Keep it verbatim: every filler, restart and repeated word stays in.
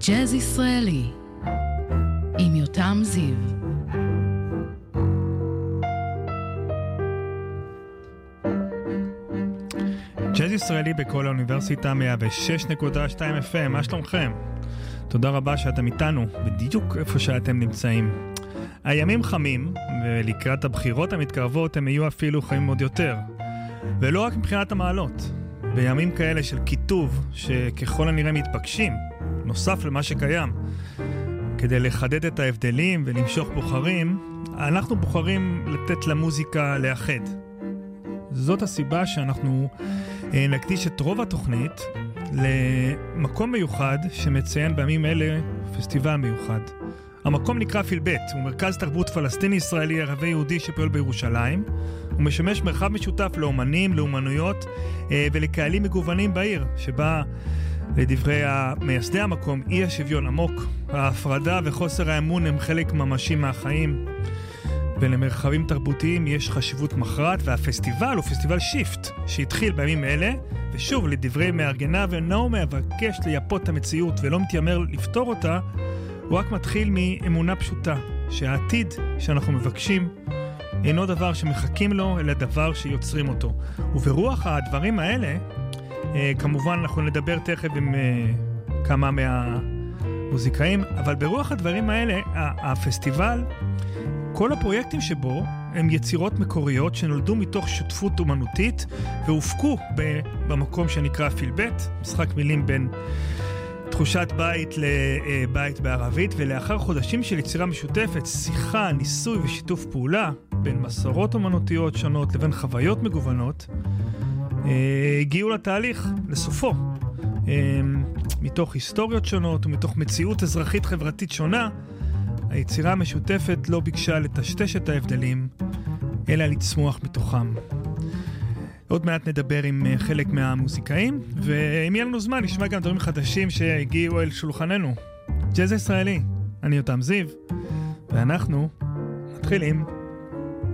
ג'אז ישראלי עם יותם זיו. ג'אז ישראלי בכל האוניברסיטה מאה ושש נקודה שתיים אף אם, מה שלומכם? תודה רבה שאתם איתנו, בדיוק איפה שאתם נמצאים. הימים חמים, ולקראת הבחירות המתקרבות הם יהיו אפילו חמים עוד יותר. ולא רק מבחינת המעלות. בימים כאלה של כיתוב שככל הנראה מתפקשים, נוסף למה שקיים, כדי לחדד את ההבדלים ולמשוך בוחרים, אנחנו בוחרים לתת למוזיקה לאחד. זאת הסיבה שאנחנו נקדיש את רוב התוכנית למקום מיוחד שמציין בימים אלה פסטיבל מיוחד. המקום נקרא פילבט, הוא מרכז תרבות פלסטיני ישראלי ערבי יהודי שפועל בירושלים. הוא משמש מרחב משותף לאומנים, לאומנויות ולקהלים מגוונים בעיר, שבה לדברי המייסדי המקום אי השוויון עמוק, ההפרדה וחוסר האמון הם חלק ממשי מהחיים, ולמרחבים תרבותיים יש חשיבות מכרעת, והפסטיבל הוא פסטיבל שיפט שהתחיל בימים אלה, ושוב לדברי מארגניו אינו מבקש לייפות את המציאות ולא מתיימר לפתור אותה, הוא רק מתחיל מאמונה פשוטה, שהעתיד שאנחנו מבקשים אינו דבר שמחכים לו, אלא דבר שיוצרים אותו. וברוח הדברים האלה, כמובן אנחנו נדבר תכף עם כמה מהמוזיקאים, אבל ברוח הדברים האלה, הפסטיבל, כל הפרויקטים שבו הם יצירות מקוריות שנולדו מתוך שותפות אומנותית, והופקו במקום שנקרא פילבט, משחק מילים בין תחושת בית לבית בערבית, ולאחר חודשים של יצירה משותפת, שיחה, ניסוי ושיתוף פעולה בין מסורות אומנותיות שונות לבין חוויות מגוונות, הגיעו לתהליך, לסופו. מתוך היסטוריות שונות ומתוך מציאות אזרחית חברתית שונה, היצירה המשותפת לא ביקשה לטשטש את ההבדלים, אלא לצמוח מתוכם. עוד מעט נדבר עם חלק מהמוזיקאים, ואם יהיה לנו זמן נשמע גם דברים חדשים שהגיעו אל שולחננו. ג'אז ישראלי, אני יותם זיו, ואנחנו מתחילים.